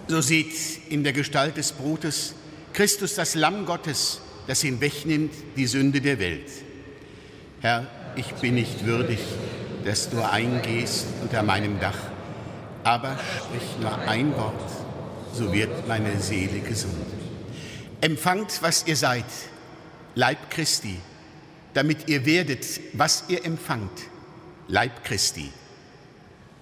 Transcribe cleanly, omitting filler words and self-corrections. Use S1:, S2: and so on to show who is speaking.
S1: So seht in der Gestalt des Brotes Christus, das Lamm Gottes, das hinwegnimmt die Sünde der Welt. Herr, ich bin nicht würdig, dass du eingehst unter meinem Dach, aber sprich nur ein Wort, so wird meine Seele gesund. Empfangt, was ihr seid, Leib Christi, damit ihr werdet, was ihr empfangt, Leib Christi.